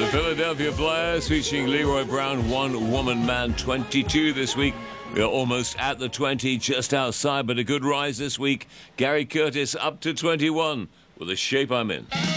The Philadelphia Flyers featuring Leroy Brown, One Woman Man, 22 this week. We are almost at the 20, just outside, but a good rise this week. Gary Curtis up to 21 with The Shape I'm In.